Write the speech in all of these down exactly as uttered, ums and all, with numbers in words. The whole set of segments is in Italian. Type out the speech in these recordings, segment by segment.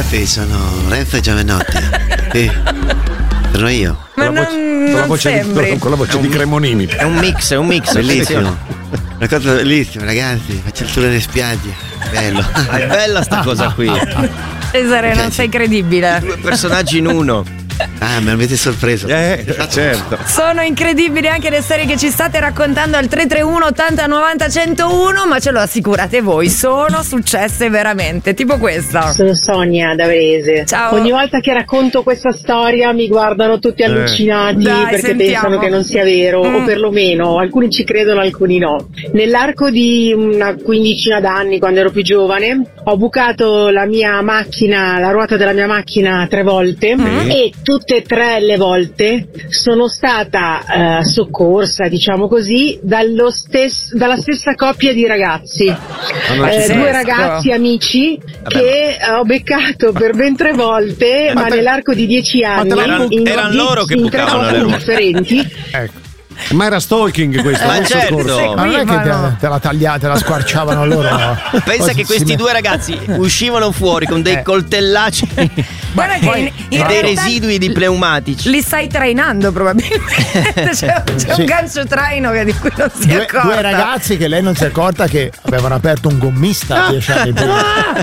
Buonanotte, sono Renzo Giovanotti. Sì, sono io. Ma con la voce, non, con la voce, di, con la voce di Cremonini. È un mix, è un mix. Bellissimo. Una cosa bellissima, ragazzi. Faccio il tour delle spiagge. Bello. È bella sta cosa qui. Cesare, non sei credibile. Due personaggi in uno. Ah, me l'avete sorpreso. Eh, certo. Sono incredibili anche le storie che ci state raccontando al tre tre uno ottanta novanta centouno, ma ce lo assicurate voi, sono successe veramente, tipo questa. Sono Sonia da Varese. Ciao. Ogni volta che racconto questa storia mi guardano tutti allucinati Dai, perché sentiamo. pensano che non sia vero, Mm. o perlomeno alcuni ci credono, alcuni no. Nell'arco di una quindicina d'anni, quando ero più giovane, ho bucato la mia macchina, la ruota della mia macchina tre volte Mm. e tutte e tre le volte sono stata eh, soccorsa, diciamo così, dallo stes- dalla stessa coppia di ragazzi. non ci Eh, sei. due ragazzi amici che eh, ho beccato per ben tre volte, ma, te- nell'arco di dieci anni erano- in, erano die- loro che in tre bucavano le posti ruote. differenti. Ecco. Ma era stalking questo, Ma non certo. soccorso. Ma non è che te, te la tagliate, te la squarciavano loro. no? Pensa Poi che si questi met- due ragazzi uscivano fuori con dei Eh. coltellacci Guarda che in, in e dei realtà residui di pneumatici. li stai trainando probabilmente. C'è, c'è Sì. un gancio traino che di cui non si Due, accorta. due ragazzi che lei non si è accorta che avevano aperto un gommista dieci anni prima.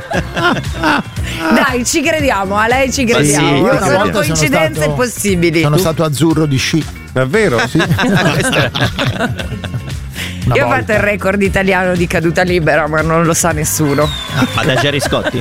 Dai, ci crediamo, a lei ci crediamo. sì, io una sono volta sono coincidenze stato- possibili. Sono stato azzurro di sci. Davvero? Sì. Una Io ho volta. fatto il record italiano di caduta libera, ma non lo sa nessuno. Ma da Gerry Scotti?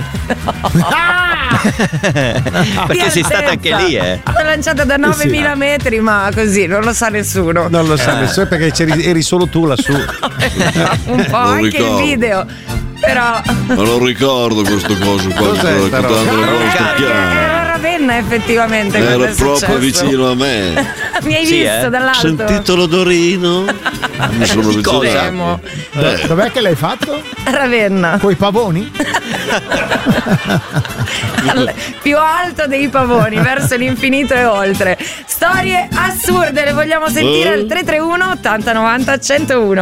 Perché Di sei stata anche altezza. lì, eh? L'ho lanciata da novemila metri, ma così non lo sa nessuno. Non lo sa nessuno perché c'eri, eri solo tu lassù. Un po' anche ricordo. il video. Però Ma non ricordo questo coso qua che Cos'è sto sta raccontando roba? la vostra chiara. era a Ravenna effettivamente. Era quando è proprio successo. vicino a me. Mi hai Sì, visto eh? dall'alto? Sentito l'odorino? Mi sono Di cosa? avvicinato. Do- Dov'è che l'hai fatto? Ravenna. Coi pavoni? Al- più alto dei pavoni, verso l'infinito e oltre. Storie assurde, le vogliamo sentire al tre tre uno ottanta novanta centouno.